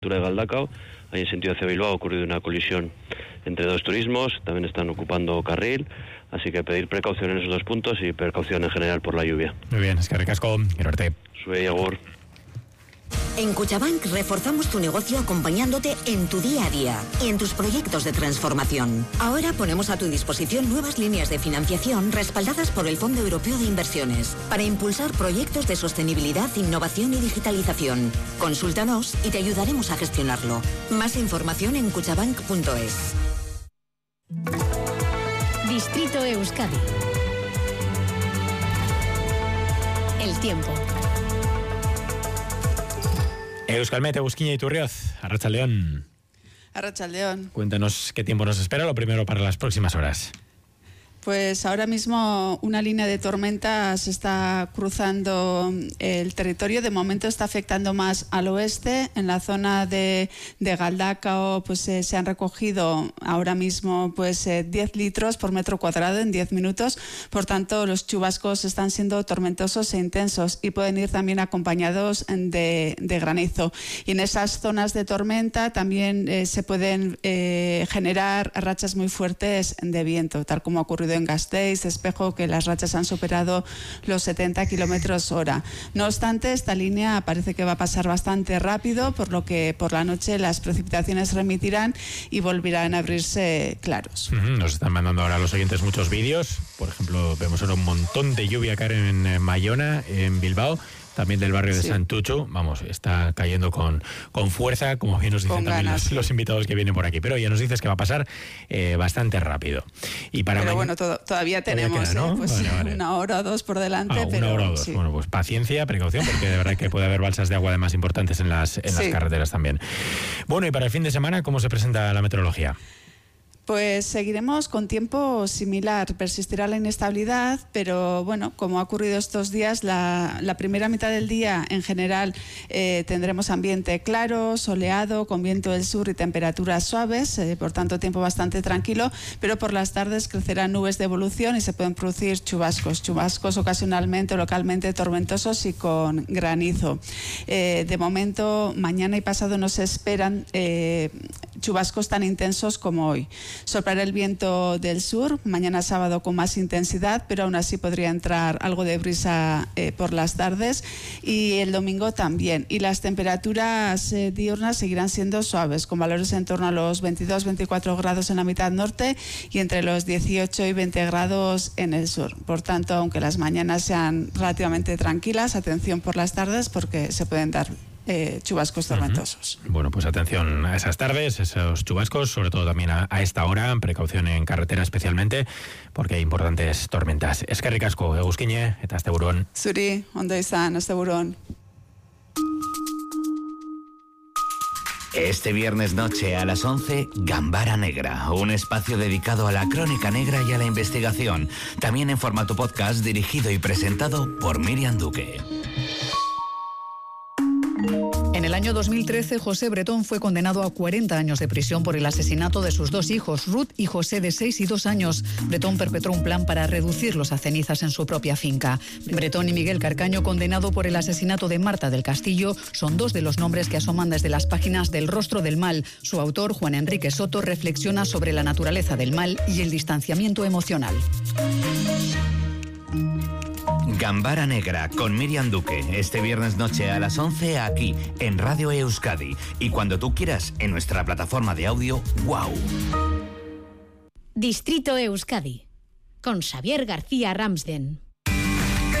de Galdakao, ahí en sentido hacia Bilbao ha ocurrido una colisión entre dos turismos, también están ocupando carril, así que pedir precaución en esos dos puntos y precaución en general por la lluvia. Muy bien, eskerrik asko, gero arte. Zuei agur. En Kutxabank reforzamos tu negocio acompañándote en tu día a día y en tus proyectos de transformación. Ahora ponemos a tu disposición nuevas líneas de financiación respaldadas por el Fondo Europeo de Inversiones para impulsar proyectos de sostenibilidad, innovación y digitalización. Consúltanos y te ayudaremos a gestionarlo. Más información en kutxabank.es. Distrito Euskadi. El tiempo. Euskalmet, Egusquiña y Turrioz, Arratsaldeon. Arratsaldeon. Cuéntanos qué tiempo nos espera, lo primero para las próximas horas. Pues ahora mismo una línea de tormentas está cruzando el territorio. De momento está afectando más al oeste. En la zona de Galdakao pues se han recogido ahora mismo 10 litros por metro cuadrado en 10 minutos. Por tanto, los chubascos están siendo tormentosos e intensos y pueden ir también acompañados de granizo. Y en esas zonas de tormenta también se pueden generar rachas muy fuertes de viento, tal como ha ocurrido en Gasteiz, Espejo, que las rachas han superado los 70 kilómetros hora. No obstante, esta línea parece que va a pasar bastante rápido, por lo que por la noche las precipitaciones remitirán y volverán a abrirse claros. Nos están mandando ahora los oyentes muchos vídeos. Por ejemplo, vemos ahora un montón de lluvia caer en Mayona, en Bilbao. También del barrio de Santucho, vamos, está cayendo con fuerza, como bien nos dicen también los invitados que vienen por aquí. Pero ya nos dices que va a pasar bastante rápido. Y para pero bueno, todavía tenemos queda, ¿no? Vale. Una hora o dos por delante. Una hora o dos. Sí. Bueno, pues paciencia, precaución, porque de verdad que puede haber balsas de agua además importantes en las carreteras también. Bueno, y para el fin de semana, ¿cómo se presenta la meteorología? Pues seguiremos con tiempo similar, persistirá la inestabilidad, pero bueno, como ha ocurrido estos días, la primera mitad del día en general tendremos ambiente claro, soleado, con viento del sur y temperaturas suaves, por tanto tiempo bastante tranquilo, pero por las tardes crecerán nubes de evolución y se pueden producir chubascos ocasionalmente o localmente tormentosos y con granizo. De momento, mañana y pasado no se esperan chubascos tan intensos como hoy. Soplará el viento del sur, mañana sábado con más intensidad, pero aún así podría entrar algo de brisa por las tardes y el domingo también. Y las temperaturas diurnas seguirán siendo suaves, con valores en torno a los 22-24 grados en la mitad norte y entre los 18 y 20 grados en el sur. Por tanto, aunque las mañanas sean relativamente tranquilas, atención por las tardes porque se pueden dar chubascos tormentosos. Bueno, pues atención a esas tardes, esos chubascos, sobre todo también a esta hora, precaución en carretera especialmente, porque hay importantes tormentas. Eskerrik asko, Egusquiñe, eta asteburuan. Zuri, ondo izan, asteburuan. Este viernes noche a las 11, Gambara Negra, un espacio dedicado a la crónica negra y a la investigación, también en formato podcast dirigido y presentado por Miriam Duque. En el año 2013, José Bretón fue condenado a 40 años de prisión por el asesinato de sus dos hijos, Ruth y José, de 6 y 2 años. Bretón perpetró un plan para reducirlos a cenizas en su propia finca. Bretón y Miguel Carcaño, condenado por el asesinato de Marta del Castillo, son dos de los nombres que asoman desde las páginas del Rostro del Mal. Su autor, Juan Enrique Soto, reflexiona sobre la naturaleza del mal y el distanciamiento emocional. Gambara Negra con Miriam Duque, este viernes noche a las 11 aquí en Radio Euskadi y cuando tú quieras en nuestra plataforma de audio WOW. Distrito Euskadi con Xavier García Ramsden.